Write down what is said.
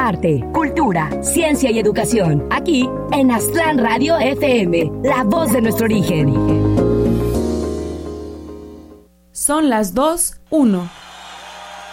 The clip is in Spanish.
arte, cultura, ciencia y educación. Aquí en Aztlán Radio FM, la voz de nuestro origen. Son las 2:01.